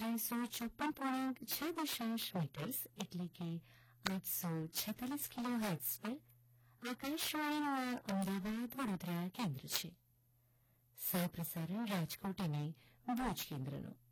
Metres એટલે કે 846 kilohertz પર આકાશવાણીનું અમદાવાદ વડોદરા કેન્દ્ર છે. સહપ્રસારણ રાજકોટ અને ભુજ કેન્દ્રનું.